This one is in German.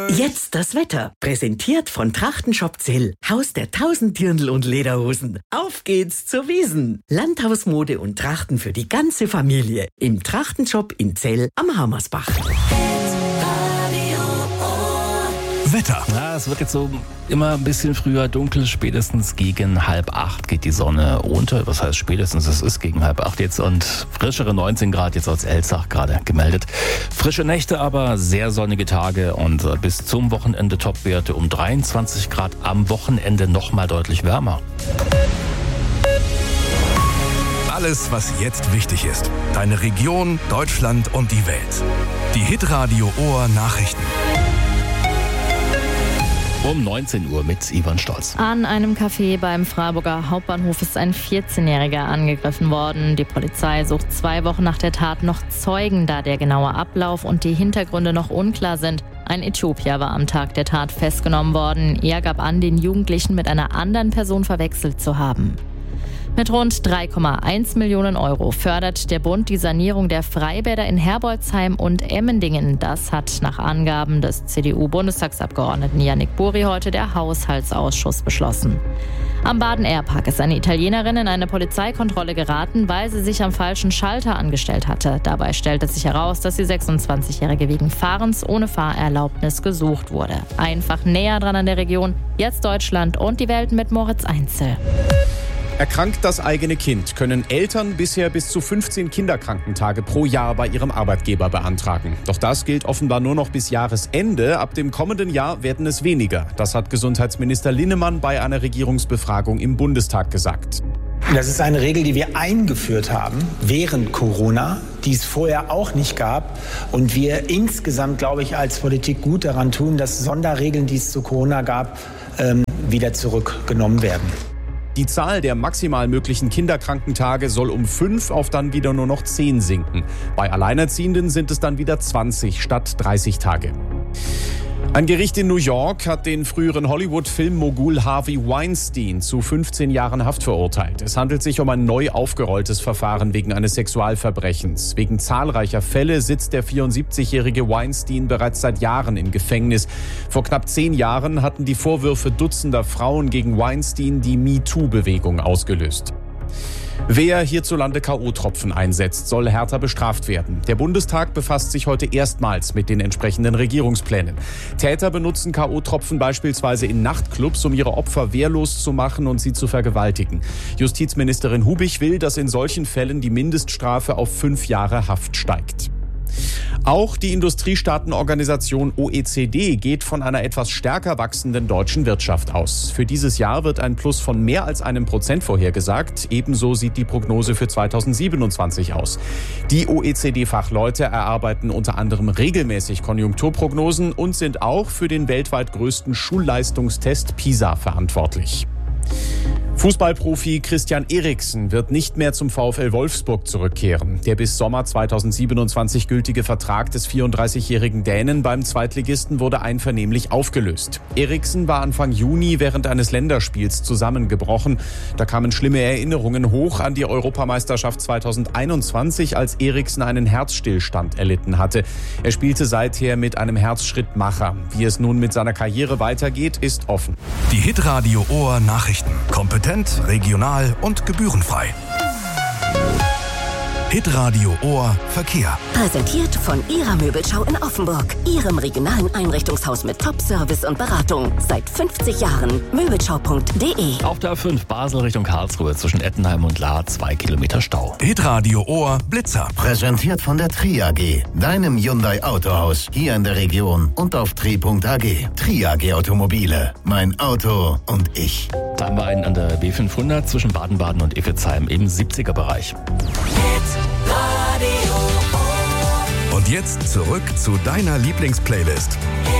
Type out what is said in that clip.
Jetzt das Wetter. Präsentiert von Trachtenshop Zell. Haus der 1000 Dirndl und Lederhosen. Auf geht's zur Wiesn. Landhausmode und Trachten für die ganze Familie. Im Trachtenshop in Zell am Hammersbach. Wetter. Ja, es wird jetzt so immer ein bisschen früher dunkel. Spätestens gegen 7:30 geht die Sonne unter. Was heißt spätestens? Es ist gegen 7:30 jetzt und frischere 19 Grad jetzt aus Elzach gerade gemeldet. Frische Nächte, aber sehr sonnige Tage und bis zum Wochenende Topwerte um 23 Grad. Am Wochenende nochmal deutlich wärmer. Alles, was jetzt wichtig ist. Deine Region, Deutschland und die Welt. Die Hitradio Ohr Nachrichten. Um 19 Uhr mit Ivan Stolz. An einem Café beim Freiburger Hauptbahnhof ist ein 14-Jähriger angegriffen worden. Die Polizei sucht 2 Wochen nach der Tat noch Zeugen, da der genaue Ablauf und die Hintergründe noch unklar sind. Ein Äthiopier war am Tag der Tat festgenommen worden. Er gab an, den Jugendlichen mit einer anderen Person verwechselt zu haben. Mit rund 3,1 Millionen Euro fördert der Bund die Sanierung der Freibäder in Herbolzheim und Emmendingen. Das hat nach Angaben des CDU-Bundestagsabgeordneten Yannick Buri heute der Haushaltsausschuss beschlossen. Am Baden-Air-Park ist eine Italienerin in eine Polizeikontrolle geraten, weil sie sich am falschen Schalter angestellt hatte. Dabei stellte sich heraus, dass die 26-Jährige wegen Fahrens ohne Fahrerlaubnis gesucht wurde. Einfach näher dran an der Region. Jetzt Deutschland und die Welt mit Moritz Einzel. Erkrankt das eigene Kind, können Eltern bisher bis zu 15 Kinderkrankentage pro Jahr bei ihrem Arbeitgeber beantragen. Doch das gilt offenbar nur noch bis Jahresende. Ab dem kommenden Jahr werden es weniger. Das hat Gesundheitsminister Linnemann bei einer Regierungsbefragung im Bundestag gesagt. Das ist eine Regel, die wir eingeführt haben während Corona, die es vorher auch nicht gab. Und wir insgesamt, glaube ich, als Politik gut daran tun, dass Sonderregeln, die es zu Corona gab, wieder zurückgenommen werden. Die Zahl der maximal möglichen Kinderkrankentage soll um 5 auf dann wieder nur noch 10 sinken. Bei Alleinerziehenden sind es dann wieder 20 statt 30 Tage. Ein Gericht in New York hat den früheren Hollywood-Filmmogul Harvey Weinstein zu 15 Jahren Haft verurteilt. Es handelt sich um ein neu aufgerolltes Verfahren wegen eines Sexualverbrechens. Wegen zahlreicher Fälle sitzt der 74-jährige Weinstein bereits seit Jahren im Gefängnis. Vor knapp 10 Jahren hatten die Vorwürfe dutzender Frauen gegen Weinstein die MeToo-Bewegung ausgelöst. Wer hierzulande K.O.-Tropfen einsetzt, soll härter bestraft werden. Der Bundestag befasst sich heute erstmals mit den entsprechenden Regierungsplänen. Täter benutzen K.O.-Tropfen beispielsweise in Nachtclubs, um ihre Opfer wehrlos zu machen und sie zu vergewaltigen. Justizministerin Hubich will, dass in solchen Fällen die Mindeststrafe auf 5 Jahre Haft steigt. Auch die Industriestaatenorganisation OECD geht von einer etwas stärker wachsenden deutschen Wirtschaft aus. Für dieses Jahr wird ein Plus von mehr als 1% vorhergesagt. Ebenso sieht die Prognose für 2027 aus. Die OECD-Fachleute erarbeiten unter anderem regelmäßig Konjunkturprognosen und sind auch für den weltweit größten Schulleistungstest PISA verantwortlich. Fußballprofi Christian Eriksen wird nicht mehr zum VfL Wolfsburg zurückkehren. Der bis Sommer 2027 gültige Vertrag des 34-jährigen Dänen beim Zweitligisten wurde einvernehmlich aufgelöst. Eriksen war Anfang Juni während eines Länderspiels zusammengebrochen. Da kamen schlimme Erinnerungen hoch an die Europameisterschaft 2021, als Eriksen einen Herzstillstand erlitten hatte. Er spielte seither mit einem Herzschrittmacher. Wie es nun mit seiner Karriere weitergeht, ist offen. Die Hitradio Ohr Nachrichten. Kompetent, regional und gebührenfrei. Hitradio Ohr Verkehr. Präsentiert von Ihrer Möbelschau in Offenburg. Ihrem regionalen Einrichtungshaus mit Top-Service und Beratung. Seit 50 Jahren. Möbelschau.de. Auf der A5 Basel Richtung Karlsruhe zwischen Ettenheim und Lahr 2 Kilometer Stau. Hitradio Ohr Blitzer. Präsentiert von der TRI AG, deinem Hyundai Autohaus hier in der Region und auf tri.ag. TRI AG Automobile. Mein Auto und ich. Da haben wir einen an der B500 zwischen Baden-Baden und Iffezheim im 70er-Bereich. Und jetzt zurück zu deiner Lieblingsplaylist.